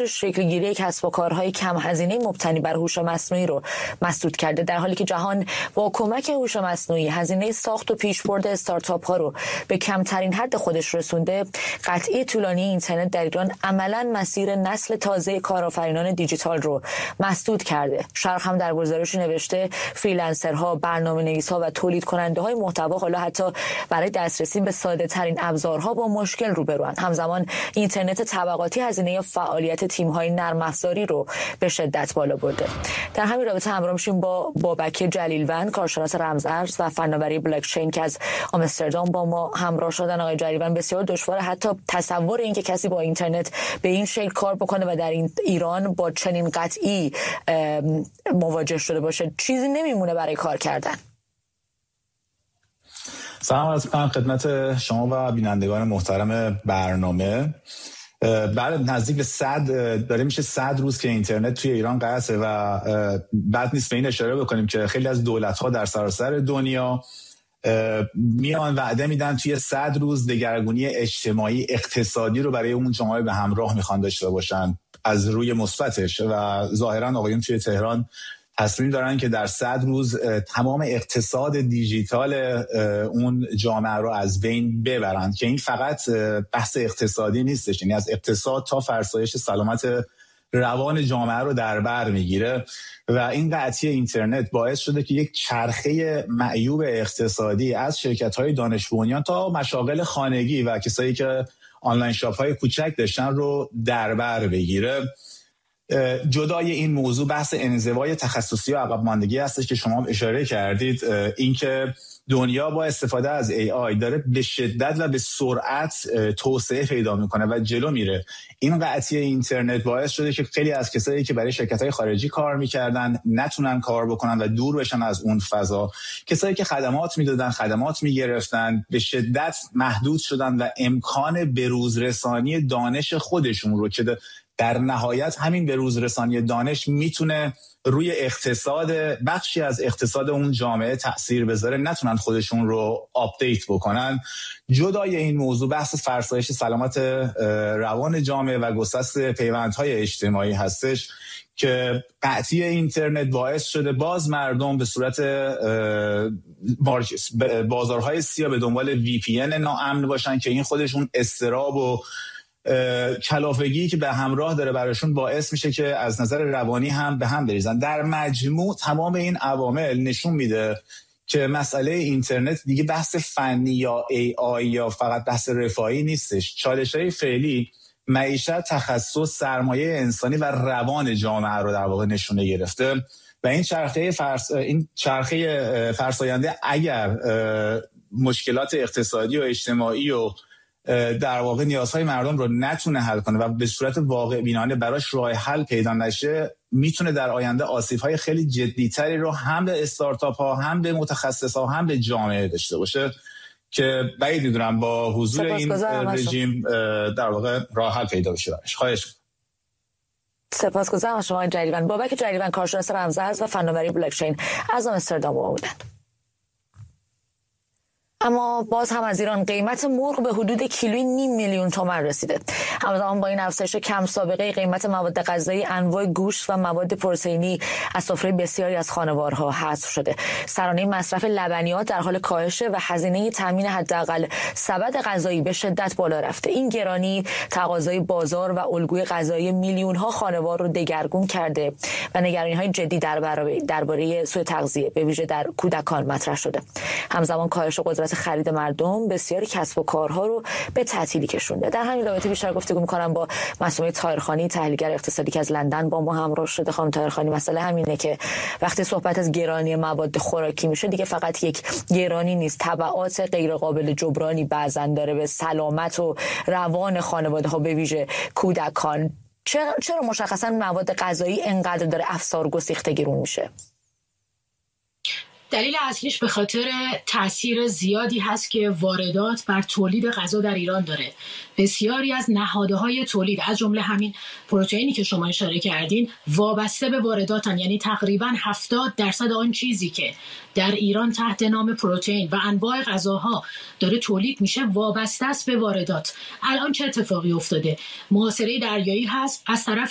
مسیر شکلگیری کسب و کارهای کم هزینه مبتنی بر هوش مصنوعی رو مسدود کرده، در حالی که جهان با کمک هوش مصنوعی هزینه ساخت و پیشبرد استارتاپ ها رو به کمترین حد خودش رسونده. قطعی طولانی اینترنت در ایران عملاً مسیر نسل تازه کارآفرینان دیجیتال رو مسدود کرده. شرق هم در گزارشی نوشته فریلنسرها، برنامه‌نویس‌ها و تولید کننده‌های محتوا حالا حتی برای دسترسی به ساده‌ترین ابزارها با مشکل روبروان. همزمان اینترنت طبقاتی هزینه فعالیت تیم‌های نرم افزاری رو به شدت بالا برده. در همین رابطه همراه میشیم با بابک جلیلوند، کارشناس رمزارز و فناوری بلاکچین که از آمستردام با ما همراه شدن. آقای جلیلوند، بسیار دشواره حتی تصور این که کسی با اینترنت به این شکل کار بکنه و در ایران با چنین قطعی مواجه شده باشه. چیزی نمیمونه برای کار کردن. سلام عرض می‌کنم خدمت شما و بینندگان محترم برنامه. بعد نزدیک به 100 داره میشه 100 روز که اینترنت توی ایران قطعه و بعد نیست به این اشاره بکنیم که خیلی از دولت‌ها در سراسر دنیا میان وعده میدن توی 100 روز دگرگونی اجتماعی اقتصادی رو برای اون جامعه به همراه میخوان داشته باشن از روی مثبتش، و ظاهرا آقایون توی تهران تصمیم دارن که در 100 روز تمام اقتصاد دیجیتال اون جامعه رو از بین ببرن، که این فقط بحث اقتصادی نیستش، یعنی از اقتصاد تا فرسایش سلامت روان جامعه رو در بر میگیره. و این قطعی اینترنت باعث شده که یک چرخه معیوب اقتصادی از شرکت‌های دانش بنیان تا مشاغل خانگی و کسایی که آنلاین شاپ‌های کوچک داشتن رو در بر بگیره. جدای این موضوع بحث انزوای تخصصی و عقب ماندگی هستش که شما هم اشاره کردید. اینکه دنیا با استفاده از AI داره به شدت و به سرعت توسعه پیدا میکنه و جلو میره. این قطعی اینترنت باعث شده که خیلی از کسایی که برای شرکت‌های خارجی کار میکردن نتونن کار بکنن و دور بشن از اون فضا. کسایی که خدمات میدادن، خدمات میگرفتن، به شدت محدود شدن و امکان بروزرسانی دانش خودشون رو که در نهایت همین بروزرسانی دانش میتونه روی اقتصاد، بخشی از اقتصاد اون جامعه تأثیر بذاره، نتونن خودشون رو آپدیت بکنن. جدای این موضوع بحث فرسایش سلامت روان جامعه و گسست پیوندهای اجتماعی هستش که قطعی اینترنت باعث شده باز مردم به صورت بازارهای سیاه به دنبال VPN ناامن باشن که این خودشون اضطراب و کلافگی که به همراه داره براشون باعث میشه که از نظر روانی هم به هم بریزن. در مجموع تمام این عوامل نشون میده که مسئله اینترنت دیگه بحث فنی یا AI یا فقط بحث رفاهی نیستش. چالش‌های فعلی معیشت، تخصص، سرمایه انسانی و روان جامعه رو در واقع نشونه گرفته و این چرخه فرساینده اگر مشکلات اقتصادی و اجتماعی و در واقع نیازهای مردم رو نتونه حل کنه و به صورت واقع بینانه براش راه حل پیدا نشه، میتونه در آینده آسیب‌های خیلی جدی‌تری رو هم به استارتاپ ها، هم به متخصص ها، هم به جامعه داشته باشه که بعید میدونم با حضور این رژیم در واقع راه حل پیدا بشه براش. خواهش می‌کنم. سپاسگزارم از شما جلیلوند. بابک جلیلوند، کارشناس رمزارز و فناوری بلاکچین از آمستردام بودند. اما باز هم از ایران قیمت مرغ به حدود کیلویی 500,000 میلیون تومان رسیده. همزمان با این افزایش کم سابقه قیمت مواد غذایی، انواع گوشت و مواد پروتئینی از سفره بسیاری از خانوارها حذف شده. سرانه مصرف لبنیات در حال کاهش و هزینه تامین حداقل سبد غذایی به شدت بالا رفته. این گرانی تقاضای بازار و الگوی غذایی میلیون‌ها خانوار رو دگرگون کرده و نگرانی‌های جدی درباره سوء تغذیه به ویژه در کودکان مطرح شده. همزمان کاهش قدرت خرید مردم بسیاری کسب و کارها رو به تعطیلی کشونده. در همین رابطه بیشتر گفتگو می‌کنم با معصومه طاهرخانی، تحلیلگر اقتصادی که از لندن با ما همراه شده. خانم طاهرخانی، مسئله همینه که وقتی صحبت از گرانی مواد خوراکی میشه دیگه فقط یک گرانی نیست، تبعات غیر قابل جبرانی بعضا داره به سلامت و روان خانواده‌ها به ویژه کودکان. چرا مشخصا مواد غذایی انقدر داره افسار گسیختگی رو میشه؟ دلیل اصلیش به خاطر تأثیر زیادی هست که واردات بر تولید غذا در ایران داره. بسیاری از نهادهای تولید از جمله همین پروتئینی که شما اشاره کردین وابسته به وارداتن، یعنی تقریباً 70% آن چیزی که در ایران تحت نام پروتئین و انواع غذاها داره تولید میشه وابسته است به واردات. الان چه اتفاقی افتاده؟ محاصره دریایی هست، از طرف